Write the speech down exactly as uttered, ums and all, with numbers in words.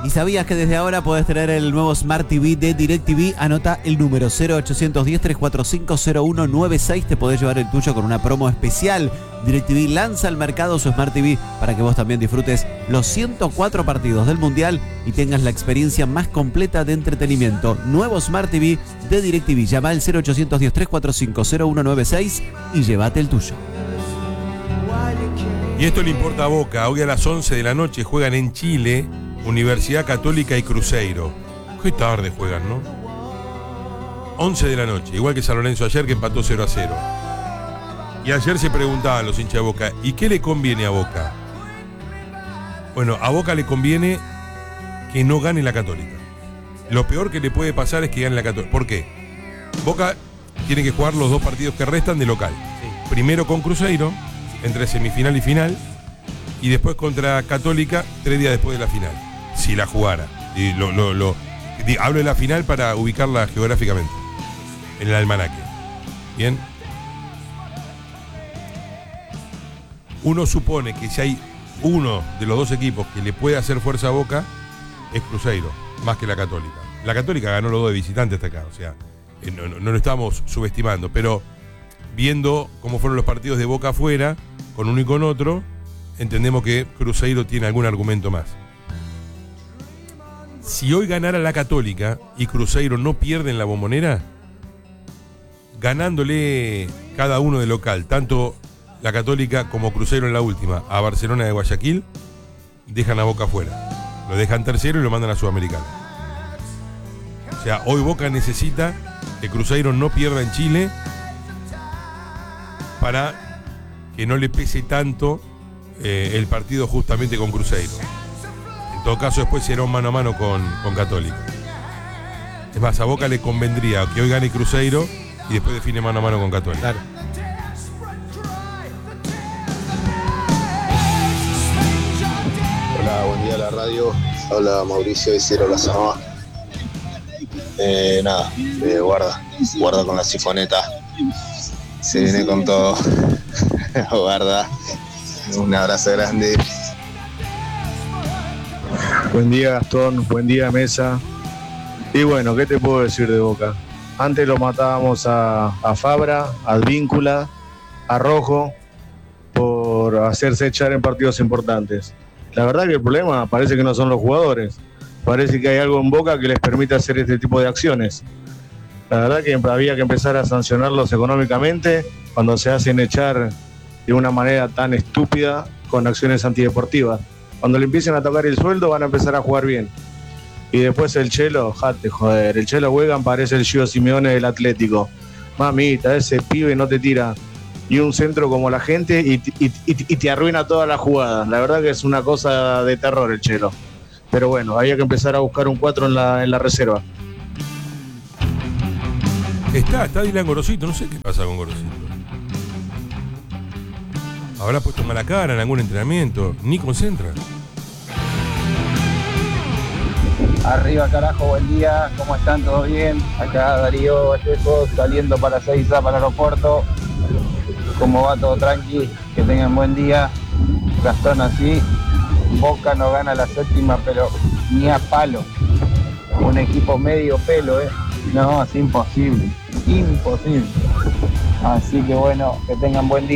¿Y sabías que desde ahora podés tener el nuevo Smart T V de DirecTV? Anota el número cero ochocientos diez, trescientos cuarenta y cinco, cero uno nueve seis. Te podés llevar el tuyo con una promo especial. DirecTV lanza al mercado su Smart T V para que vos también disfrutes los ciento cuatro partidos del Mundial y tengas la experiencia más completa de entretenimiento. Nuevo Smart T V de DirecTV. Llama al cero ochocientos diez, trescientos cuarenta y cinco, cero uno nueve seis y llévate el tuyo. Y esto le importa a Boca. Hoy a las once de la noche juegan en Chile Universidad Católica y Cruzeiro. Qué tarde juegan, ¿no? once de la noche, igual que San Lorenzo ayer, que empató cero a cero. Y ayer se preguntaban los hinchas de Boca, ¿y qué le conviene a Boca? Bueno, a Boca le conviene que no gane la Católica. Lo peor que le puede pasar es que gane la Católica. ¿Por qué? Boca tiene que jugar los dos partidos que restan de local. Sí. Primero con Cruzeiro, entre semifinal y final, y después contra Católica, tres días después de la final. Si la jugara. Y lo, lo, lo, hablo de la final para ubicarla geográficamente en el almanaque. Bien. Uno supone que si hay uno de los dos equipos que le puede hacer fuerza a Boca, es Cruzeiro, más que la Católica. La Católica ganó los dos de visitante hasta acá, o sea, no, no, no lo estamos subestimando, pero viendo cómo fueron los partidos de Boca afuera, con uno y con otro, entendemos que Cruzeiro tiene algún argumento más. Si hoy ganara la Católica y Cruzeiro no pierde en la Bombonera, ganándole cada uno de local, tanto la Católica como Cruzeiro en la última, a Barcelona de Guayaquil, dejan a Boca afuera. Lo dejan tercero y lo mandan a Sudamericana. O sea, hoy Boca necesita que Cruzeiro no pierda en Chile para que no le pese tanto eh, el partido justamente con Cruzeiro. En todo caso, después será un mano a mano con, con Católica. Es más, a Boca le convendría que hoy gane Cruzeiro y después define mano a mano con Católica. Claro. Hola, buen día a la radio. Hola, Mauricio Isero La Zanoa. Eh, nada, eh, guarda, guarda con la sifoneta. Se viene con todo. Guarda. Un abrazo grande. Buen día, Gastón. Buen día, Mesa. Y bueno, ¿qué te puedo decir de Boca? Antes lo matábamos a, a Fabra, a Advíncula, a Rojo, por hacerse echar en partidos importantes. La verdad que el problema parece que no son los jugadores. Parece que hay algo en Boca que les permite hacer este tipo de acciones. La verdad que había que empezar a sancionarlos económicamente cuando se hacen echar de una manera tan estúpida con acciones antideportivas. Cuando le empiecen a tocar el sueldo van a empezar a jugar bien. Y después el Chelo, jate, joder, el Chelo Wegan parece el Gio Simeone del Atlético. Mamita, ese pibe no te tira y un centro como la gente y, y, y, y te arruina toda la jugada. La verdad que es una cosa de terror el Chelo. Pero bueno, había que empezar a buscar un cuatro en la, en la reserva. Está, está Dylan Gorosito, no sé qué pasa con Gorosito. Habrá puesto mala cara en algún entrenamiento, ni concentra. Arriba carajo, buen día, ¿cómo están? ¿Todo bien? Acá Darío Vallejo saliendo para Seiza, para el aeropuerto. ¿Cómo va? Todo tranqui, que tengan buen día. Gastón así, Boca no gana la séptima, pero ni a palo. Un equipo medio pelo, ¿eh? No, es imposible, imposible. Así que bueno, que tengan buen día.